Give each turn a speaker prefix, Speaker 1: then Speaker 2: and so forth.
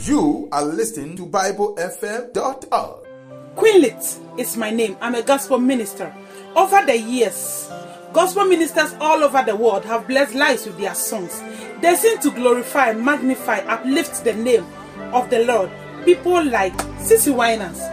Speaker 1: You are listening to BibleFM.org.
Speaker 2: Queenlit is my name. I'm a gospel minister. Over the years, gospel ministers all over the world have blessed lives with their songs. They sing to glorify, magnify, uplift the name of the Lord. People like Sissy Winans,